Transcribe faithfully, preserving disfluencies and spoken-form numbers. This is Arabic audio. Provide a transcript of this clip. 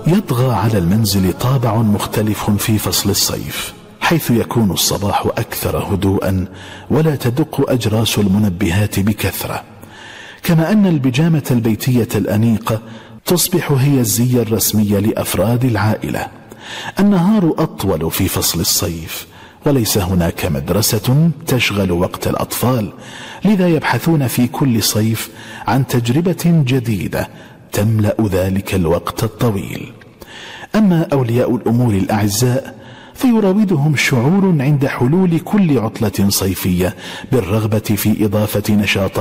يطغى على المنزل طابع مختلف في فصل الصيف، حيث يكون الصباح أكثر هدوءا ولا تدق أجراس المنبهات بكثرة، كما أن البيجامة البيتية الأنيقة تصبح هي الزي الرسمي لأفراد العائلة. النهار أطول في فصل الصيف، وليس هناك مدرسة تشغل وقت الأطفال، لذا يبحثون في كل صيف عن تجربة جديدة تملأ ذلك الوقت الطويل. أما أولياء الأمور الأعزاء فيراودهم شعور عند حلول كل عطلة صيفية بالرغبة في إضافة نشاط